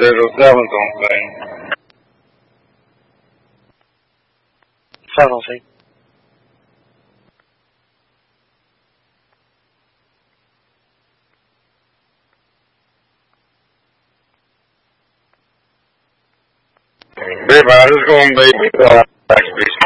070 San Jose. Babe, I was going baby.